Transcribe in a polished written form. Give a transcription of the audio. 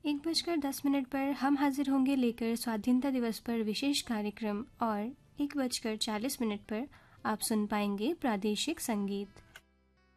1:10 पर हम हाजिर होंगे लेकर स्वाधीनता दिवस पर विशेष कार्यक्रम और 1:40 पर आप सुन पाएंगे प्रादेशिक संगीत।